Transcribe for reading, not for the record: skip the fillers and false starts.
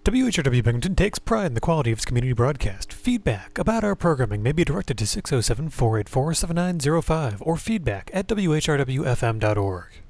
WHRW Binghamton takes pride in the quality of its community broadcast. Feedback about our programming may be directed to 607-484-7905 or feedback at whrwfm.org.